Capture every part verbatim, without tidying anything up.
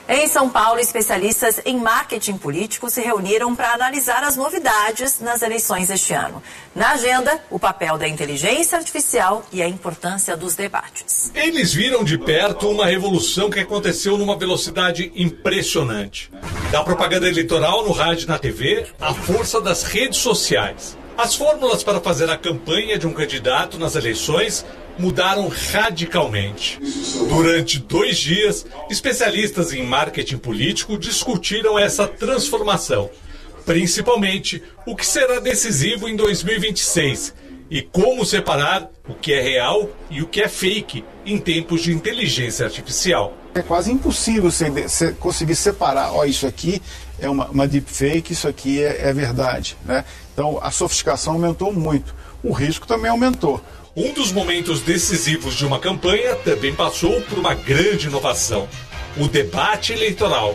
Em São Paulo, especialistas em marketing político se reuniram para analisar as novidades nas eleições este ano. Na agenda, o papel da inteligência artificial e a importância dos debates. Eles viram de perto uma revolução que aconteceu numa velocidade impressionante. Da propaganda eleitoral no rádio e na T V, à força das redes sociais. As fórmulas para fazer a campanha de um candidato nas eleições mudaram radicalmente. Durante dois dias, especialistas em marketing político discutiram essa transformação, principalmente o que será decisivo em dois mil e vinte e seis e como separar o que é real e o que é fake em tempos de inteligência artificial. É quase impossível você conseguir separar, ó, isso aqui é uma, uma deepfake, isso aqui é, é verdade, né? Então a sofisticação aumentou muito, o risco também aumentou. Um dos momentos decisivos de uma campanha também passou por uma grande inovação: o debate eleitoral.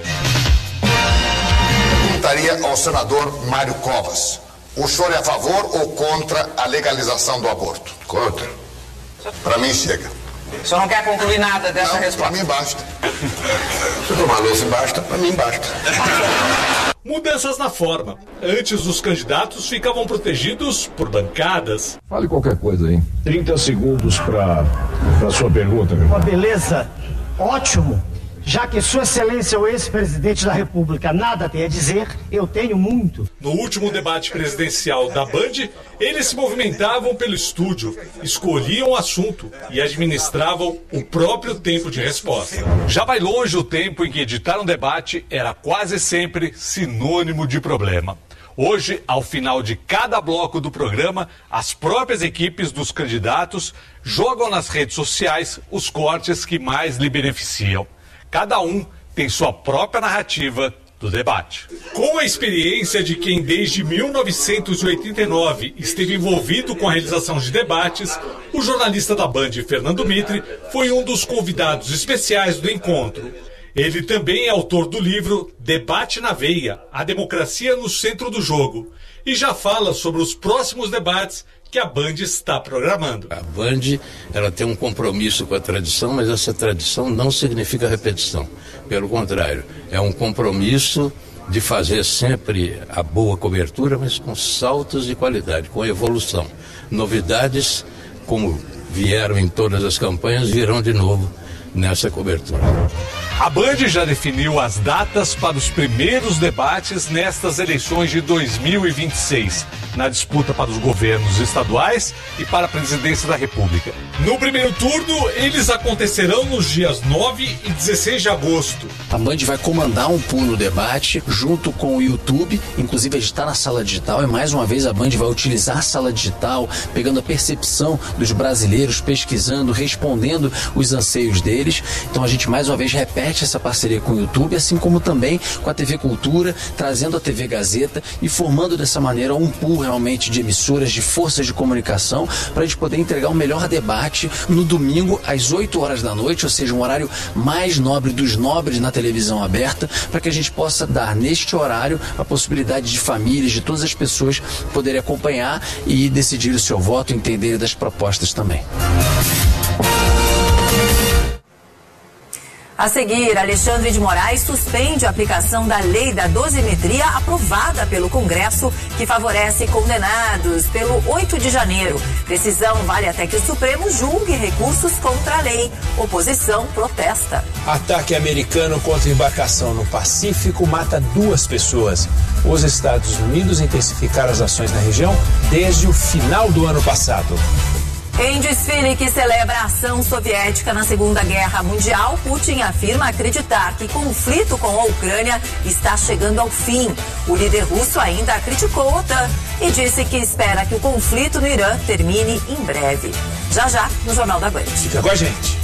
Perguntaria ao senador Mário Covas: o senhor é a favor ou contra a legalização do aborto? Contra. Para mim chega. O senhor não quer concluir nada dessa não, resposta? Para mim basta. Se tomar louça basta, para mim basta. Mudanças na forma. Antes, os candidatos ficavam protegidos por bancadas. Fale qualquer coisa aí. trinta segundos para a sua pergunta, meu irmão. Uma beleza, ótimo. Já que Sua Excelência é o ex-presidente da República nada tem a dizer, eu tenho muito. No último debate presidencial da Band, eles se movimentavam pelo estúdio, escolhiam o assunto e administravam o próprio tempo de resposta. Já vai longe o tempo em que editar um debate era quase sempre sinônimo de problema. Hoje, ao final de cada bloco do programa, as próprias equipes dos candidatos jogam nas redes sociais os cortes que mais lhe beneficiam. Cada um tem sua própria narrativa do debate. Com a experiência de quem desde mil novecentos e oitenta e nove esteve envolvido com a realização de debates, o jornalista da Band, Fernando Mitre, foi um dos convidados especiais do encontro. Ele também é autor do livro Debate na Veia, a democracia no centro do jogo, e já fala sobre os próximos debates que a Band está programando. A Band, ela tem um compromisso com a tradição, mas essa tradição não significa repetição. Pelo contrário, é um compromisso de fazer sempre a boa cobertura, mas com saltos de qualidade, com evolução. Novidades, como vieram em todas as campanhas, virão de novo nessa cobertura. A Band já definiu as datas para os primeiros debates nestas eleições de dois mil e vinte e seis, na disputa para os governos estaduais e para a presidência da República. No primeiro turno, eles acontecerão nos dias nove e dezesseis de agosto. A Band vai comandar um pool no debate junto com o YouTube, inclusive a gente está na sala digital e mais uma vez a Band vai utilizar a sala digital, pegando a percepção dos brasileiros, pesquisando, respondendo os anseios deles. Então a gente mais uma vez repete essa parceria com o YouTube, assim como também com a T V Cultura, trazendo a T V Gazeta e formando dessa maneira um pool realmente de emissoras, de forças de comunicação, para a gente poder entregar o melhor debate no domingo às oito horas da noite, ou seja, um horário mais nobre dos nobres na televisão aberta, para que a gente possa dar neste horário a possibilidade de famílias, de todas as pessoas poderem acompanhar e decidir o seu voto, entender das propostas também. A seguir, Alexandre de Moraes suspende a aplicação da lei da dosimetria aprovada pelo Congresso, que favorece condenados pelo oito de janeiro. Decisão vale até que o Supremo julgue recursos contra a lei. Oposição protesta. Ataque americano contra embarcação no Pacífico mata duas pessoas. Os Estados Unidos intensificaram as ações na região desde o final do ano passado. Em desfile que celebra a ação soviética na Segunda Guerra Mundial, Putin afirma acreditar que o conflito com a Ucrânia está chegando ao fim. O líder russo ainda criticou a OTAN e disse que espera que o conflito no Irã termine em breve. Já já, no Jornal da Band. Fica com a gente.